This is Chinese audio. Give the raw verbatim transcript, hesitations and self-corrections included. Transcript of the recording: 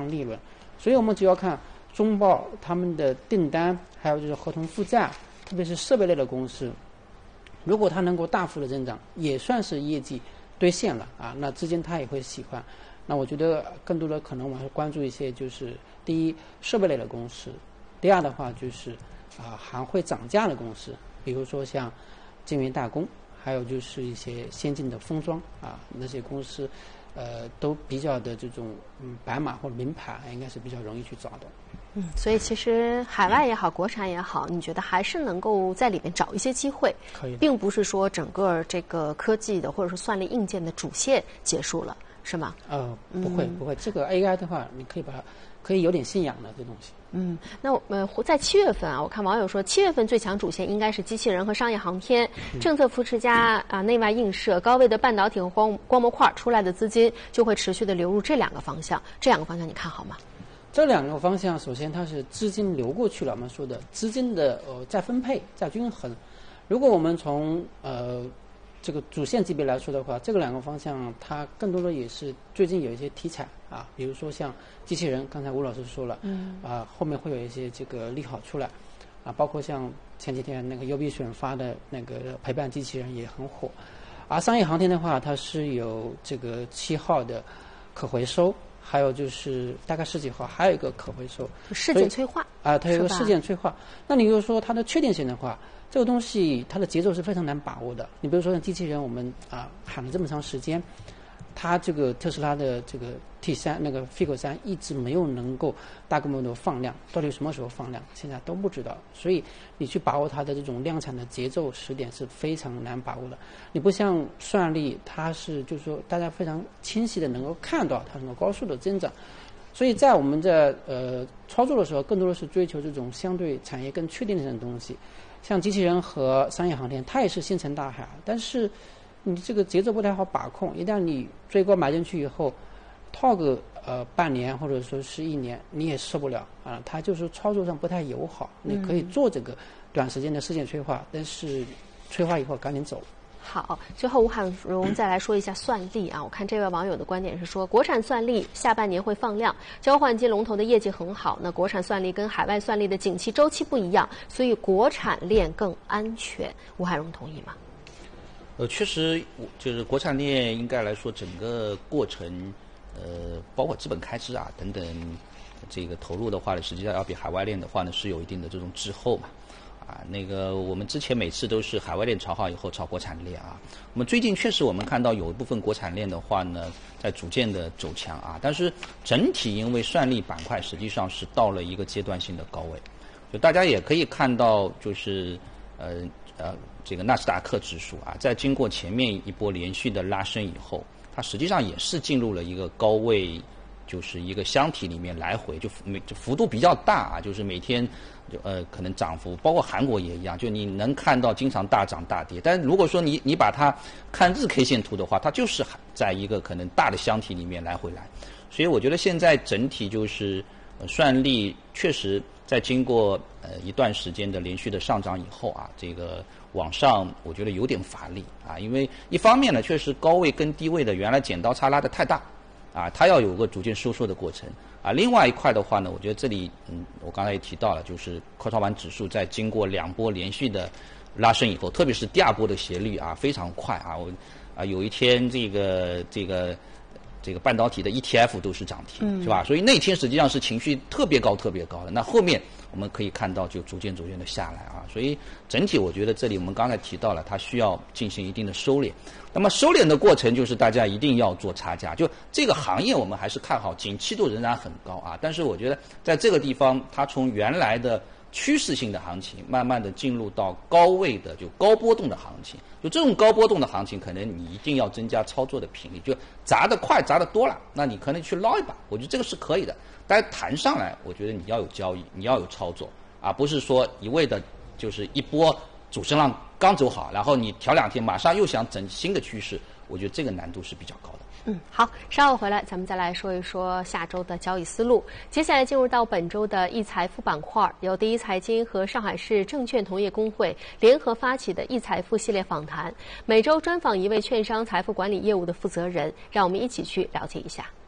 上利润。所以我们只要看中报他们的订单，还有就是合同负债，特别是设备类的公司，如果它能够大幅的增长，也算是业绩兑现了啊，那资金他也会喜欢。那我觉得更多的可能我们还是关注一些，就是第一设备类的公司，第二的话就是啊还会涨价的公司，比如说像晶圆代工，还有就是一些先进的封装啊，那些公司呃都比较的这种嗯白马或者名牌，应该是比较容易去找的。 嗯，所以其实海外也好，国产也好，你觉得还是能够在里面找一些机会， 可以， 并不是说整个这个科技的或者说算力硬件的主线结束了，是吗？ 呃，不会不会，这个 A I 的话，你可以把它可以有点信仰的这东西。 嗯，那呃，在七月份啊，我看网友说，七月份最强主线应该是机器人和商业航天，政策扶持加啊内外映射、高位的半导体和光光模块出来的资金就会持续的流入这两个方向，这两个方向你看好吗？ 这两个方向，首先它是资金流过去了，我们说的资金的呃再分配、再均衡。如果我们从呃这个主线级别来说的话，这个两个方向它更多的也是最近有一些题材啊，比如说像机器人，刚才吴老师说了，嗯啊后面会有一些这个利好出来啊，包括像前几天那个优必选发的那个陪伴机器人也很火。而商业航天的话，它是有这个七号的可回收。还有就是大概十几号，还有一个可回收事件催化啊、呃，它有一个事件催化。那你就说它的确定性的话，这个东西它的节奏是非常难把握的。你比如说像机器人，我们啊、呃、喊了这么长时间，它这个特斯拉的这个 T 三那个 Figo 三一直没有能够大规模的放量，到底什么时候放量，现在都不知道。所以你去把握它的这种量产的节奏时点是非常难把握的。你不像算力，它是就是说大家非常清晰的能够看到它能够高速的增长。所以在我们在呃操作的时候，更多的是追求这种相对产业更确定性的东西。像机器人和商业航天，它也是星辰大海，但是你这个节奏不太好把控。一旦你追高买进去以后，套个呃半年或者说是一年，你也受不了啊。它就是操作上不太友好。你可以做这个短时间的事件催化，但是催化以后赶紧走。 好，最后吴汉荣再来说一下算力啊。我看这位网友的观点是说，国产算力下半年会放量，交换机龙头的业绩很好。那国产算力跟海外算力的景气周期不一样，所以国产链更安全。吴汉荣同意吗？ 呃，确实，就是国产链应该来说，整个过程，呃，包括资本开支啊等等，这个投入的话呢，实际上要比海外链的话呢是有一定的这种滞后嘛。啊，那个我们之前每次都是海外链炒好以后炒国产链啊。我们最近确实我们看到有一部分国产链的话呢，在逐渐的走强啊，但是整体因为算力板块实际上是到了一个阶段性的高位，就大家也可以看到，就是呃呃这个纳斯达克指数啊，在经过前面一波连续的拉升以后，它实际上也是进入了一个高位。就是一个箱体里面来回就每就幅度比较大啊，就是每天就呃可能涨幅，包括韩国也一样，就你能看到经常大涨大跌。但如果说你你把它看日 K 线图的话，它就是在一个可能大的箱体里面来回来。所以我觉得现在整体就是呃算力确实在经过呃一段时间的连续的上涨以后啊，这个往上我觉得有点乏力啊，因为一方面呢，确实高位跟低位的原来剪刀差拉得太大。啊，它要有个逐渐收缩的过程啊。另外一块的话呢，我觉得这里，嗯，我刚才也提到了，就是科创板指数在经过两波连续的拉升以后，特别是第二波的斜率啊，非常快啊。我啊，有一天这个这个这个半导体的 E T F 都是涨停，是吧？所以那天实际上是情绪特别高、特别高的。那后面我们可以看到，就逐渐逐渐的下来啊。所以整体我觉得这里我们刚才提到了，它需要进行一定的收敛。那么收敛的过程就是大家一定要做差价，就这个行业我们还是看好，景气度仍然很高啊。但是我觉得在这个地方，它从原来的趋势性的行情，慢慢的进入到高位的就高波动的行情。就这种高波动的行情，可能你一定要增加操作的频率，就砸得快砸得多了，那你可能去捞一把，我觉得这个是可以的。但是弹上来，我觉得你要有交易，你要有操作，而不是说一味的就是一波主升浪刚走好，然后你调两天，马上又想整新的趋势，我觉得这个难度是比较高的。 嗯，好，稍后回来咱们再来说一说下周的交易思路。接下来进入到本周的易财富板块，由第一财经和上海市证券同业公会联合发起的易财富系列访谈，每周专访一位券商财富管理业务的负责人，让我们一起去了解一下。